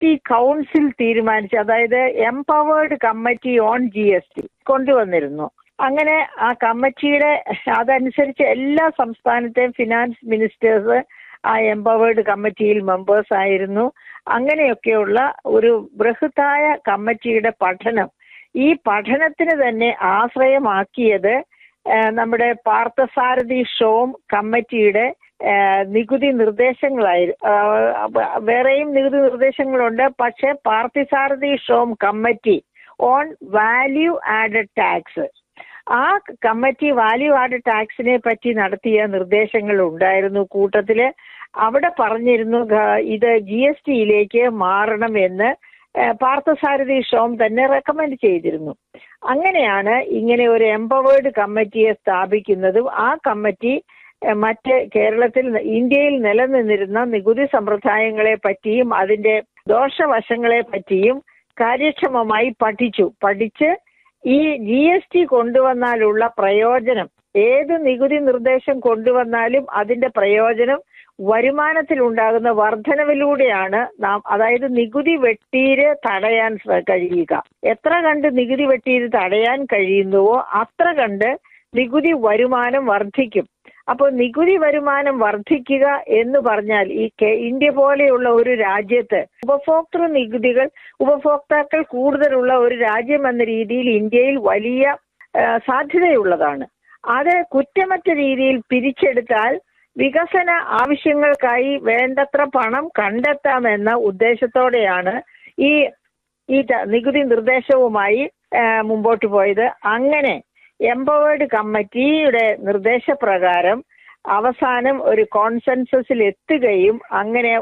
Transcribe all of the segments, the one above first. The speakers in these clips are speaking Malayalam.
ടി കൗൺസിൽ തീരുമാനിച്ചു, അതായത് എംപവേർഡ് കമ്മിറ്റി ഓൺ GST കൊണ്ടുവന്നിരുന്നു. അങ്ങനെ ആ കമ്മിറ്റിയുടെ അതനുസരിച്ച് എല്ലാ സംസ്ഥാനത്തെയും ഫിനാൻസ് മിനിസ്റ്റേഴ്സ് ആ എംപവേർഡ് കമ്മിറ്റിയിൽ മെമ്പേഴ്സ് ആയിരുന്നു. അങ്ങനെയൊക്കെയുള്ള ഒരു ബൃഹത്തായ കമ്മിറ്റിയുടെ പഠനം, ഈ പഠനത്തിന് തന്നെ ആശ്രയമാക്കിയത് നമ്മുടെ പാർത്ഥസാരഥി ഷോം കമ്മിറ്റിയുടെ നികുതി വേറെയും നികുതി നിർദ്ദേശങ്ങളുണ്ട്. പക്ഷെ പാർത്ഥസാരഥി ഷോം committee on value added tax, ആ കമ്മിറ്റി വാല്യൂ ആഡഡ് ടാക്സിനെ പറ്റി നടത്തിയ നിർദ്ദേശങ്ങൾ ഉണ്ടായിരുന്നു. കൂട്ടത്തില് അവിടെ പറഞ്ഞിരുന്നു ഇത് GSTയിലേക്ക് മാറണമെന്ന് പാർത്ഥസാരഥി ഷോം തന്നെ റെക്കമെൻഡ് ചെയ്തിരുന്നു. അങ്ങനെയാണ് ഇങ്ങനെ ഒരു എംപവേർഡ് കമ്മിറ്റിയെ സ്ഥാപിക്കുന്നതും ആ കമ്മിറ്റി മറ്റ് ഇന്ത്യയിൽ നിലനിന്നിരുന്ന നികുതി സമ്പ്രദായങ്ങളെ പറ്റിയും അതിന്റെ ദോഷവശങ്ങളെ പറ്റിയും കാര്യക്ഷമമായി പഠിച്ച് ഈ GST കൊണ്ടുവന്നാലുള്ള പ്രയോജനം, ഏത് നികുതി നിർദ്ദേശം കൊണ്ടുവന്നാലും അതിന്റെ പ്രയോജനം വരുമാനത്തിൽ ഉണ്ടാകുന്ന വർധനവിലൂടെയാണ് അതായത് നികുതി വെട്ടീര് തടയാൻ കഴിയുക. എത്ര കണ്ട് നികുതി വെട്ടീര് തടയാൻ കഴിയുന്നുവോ അത്ര കണ്ട് നികുതി വരുമാനം വർദ്ധിക്കും. അപ്പോൾ നികുതി വരുമാനം വർദ്ധിക്കുക എന്ന് പറഞ്ഞാൽ ഈ ഇന്ത്യ പോലെയുള്ള ഒരു രാജ്യത്ത് ഉപഭോക്താക്കൾ കൂടുതലുള്ള ഒരു രാജ്യം എന്ന രീതിയിൽ ഇന്ത്യയിൽ വലിയ സാധ്യതയുള്ളതാണ്. അത് കുറ്റമറ്റ രീതിയിൽ പിരിച്ചെടുത്താൽ വികസന ആവശ്യങ്ങൾക്കായി വേണ്ടത്ര പണം കണ്ടെത്താമെന്ന ഉദ്ദേശത്തോടെയാണ് ഈ നികുതി നിർദ്ദേശവുമായി മുമ്പോട്ട് പോയത്. അങ്ങനെ എംപവേർഡ് കമ്മിറ്റിയുടെ നിർദ്ദേശപ്രകാരം അവസാനം ഒരു കോൺസെൻസസിൽ എത്തുകയും അങ്ങനെ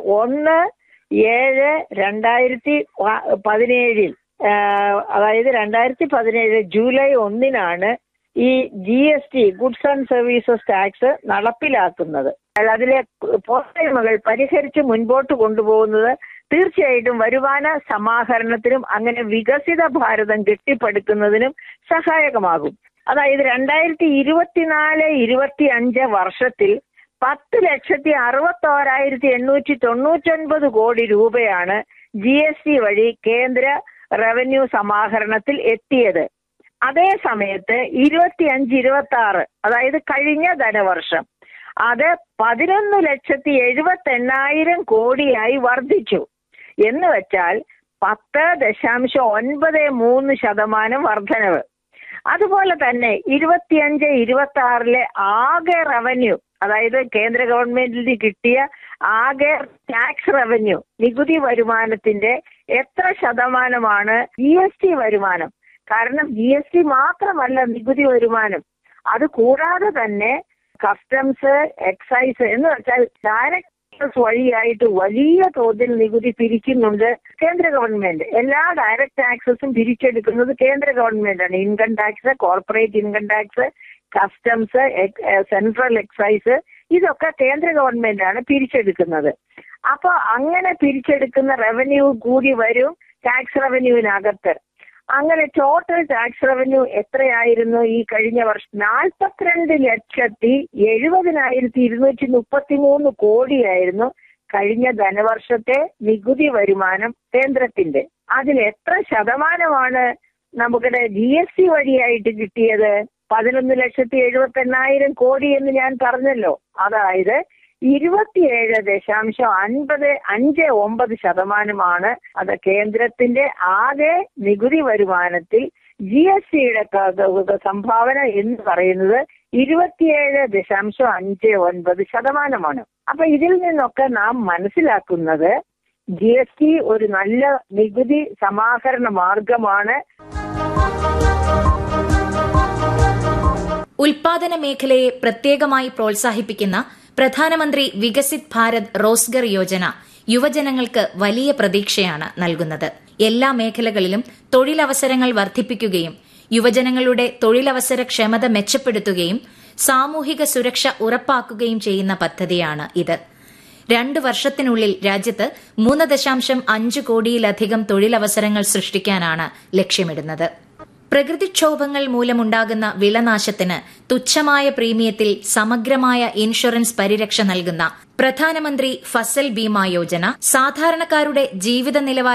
1/7/2017 അതായത് 2017 ജൂലൈ 1 ഈ GST goods and services tax നടപ്പിലാക്കുന്നത്. അതിലെ പോരായ്മകൾ പരിഹരിച്ച് മുൻപോട്ട് കൊണ്ടുപോകുന്നത് തീർച്ചയായിട്ടും വരുമാന സമാഹരണത്തിനും അങ്ങനെ വികസിത ഭാരതം കെട്ടിപ്പടുക്കുന്നതിനും സഹായകമാകും. അതായത് 2024-25 വർഷത്തിൽ 10,61,899 കോടി രൂപയാണ് GST വഴി കേന്ദ്ര റവന്യൂ സമാഹരണത്തിൽ എത്തിയത്. അതേ സമയത്ത് 25-26 അതായത് കഴിഞ്ഞ ധനവർഷം അത് 11,78,000 കോടിയായി വർദ്ധിച്ചു. എന്ന് വെച്ചാൽ 10.93% വർധനവ്. അതുപോലെ തന്നെ 25-26 ആകെ റവന്യൂ, അതായത് കേന്ദ്ര ഗവൺമെന്റിന് കിട്ടിയ ആകെ ടാക്സ് റവന്യൂ, നികുതി വരുമാനത്തിന്റെ എത്ര ശതമാനമാണ് GST വരുമാനം? കാരണം GST മാത്രമല്ല നികുതി വരുമാനം, അത് കൂടാതെ തന്നെ കസ്റ്റംസ്, എക്സൈസ് എന്ന് വെച്ചാൽ ഡയറക്ട് വഴിയായിട്ട് വലിയ തോതിൽ നികുതി പിരിക്കുന്നുണ്ട് കേന്ദ്ര ഗവൺമെന്റ്. എല്ലാ ഡയറക്ട് ടാക്സസും പിരിച്ചെടുക്കുന്നത് കേന്ദ്ര ഗവൺമെന്റാണ്. Income tax, corporate income tax, customs, central excise, ഇതൊക്കെ കേന്ദ്ര ഗവൺമെന്റാണ് പിരിച്ചെടുക്കുന്നത്. അപ്പൊ അങ്ങനെ പിരിച്ചെടുക്കുന്ന റവന്യൂ കൂടി വരും ടാക്സ് റവന്യൂവിനകത്ത്. അങ്ങനെ ടോട്ടൽ ടാക്സ് റവന്യൂ എത്രയായിരുന്നു ഈ കഴിഞ്ഞ വർഷം? 42,70,233 കോടിയായിരുന്നു കഴിഞ്ഞ ധനവർഷത്തെ നികുതി വരുമാനം കേന്ദ്രത്തിന്റെ. അതിൽ എത്ര ശതമാനമാണ് നമുക്കിടെ GST വഴിയായിട്ട് കിട്ടിയത്? 11,78,000 കോടി എന്ന് ഞാൻ പറഞ്ഞല്ലോ. അതായത് 27.59% അത് കേന്ദ്രത്തിന്റെ ആകെ നികുതി വരുമാനത്തിൽ GSTയുടെ സംഭാവന എന്ന് പറയുന്നത് 27.59%. അപ്പൊ ഇതിൽ നിന്നൊക്കെ നാം മനസ്സിലാക്കുന്നത് GST ഒരു നല്ല നികുതി സമാഹരണ മാർഗമാണ്. ഉൽപാദന മേഖലയെ പ്രത്യേകമായി പ്രോത്സാഹിപ്പിക്കുന്ന പ്രധാനമന്ത്രി വികസിത് ഭാരത് റോസ്ഗർ യോജന യുവജനങ്ങൾക്ക് വലിയ പ്രതീക്ഷയാണ് നൽകുന്നത്. എല്ലാ മേഖലകളിലും തൊഴിലവസരങ്ങൾ വർദ്ധിപ്പിക്കുകയും യുവജനങ്ങളുടെ തൊഴിലവസര ക്ഷമത മെച്ചപ്പെടുത്തുകയും സാമൂഹിക സുരക്ഷ ഉറപ്പാക്കുകയും ചെയ്യുന്ന പദ്ധതിയാണ് ഇത്. 2 വർഷത്തിനുള്ളിൽ രാജ്യത്ത് 3.5 കോടിയിലധികം തൊഴിലവസരങ്ങൾ സൃഷ്ടിക്കാനാണ് ലക്ഷ്യമിടുന്നത്. പ്രകൃതിക്ഷോഭങ്ങൾ മൂലമുണ്ടാകുന്ന വിളനാശത്തിന് തുച്ഛമായ പ്രീമിയത്തിൽ സമഗ്രമായ ഇൻഷുറൻസ് പരിരക്ഷ നൽകുന്ന പ്രധാനമന്ത്രി ഫസൽ ബീമ യോജന സാധാരണക്കാരുടെ ജീവിത നിലവാരം